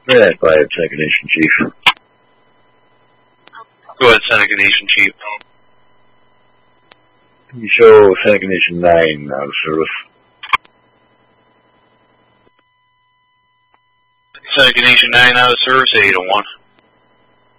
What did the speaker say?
Yeah, by Seneca Nation Chief. Go ahead, Seneca Nation Chief. You show Seneca Nation 9 out of service. Seneca Nation 9 out of service, 801.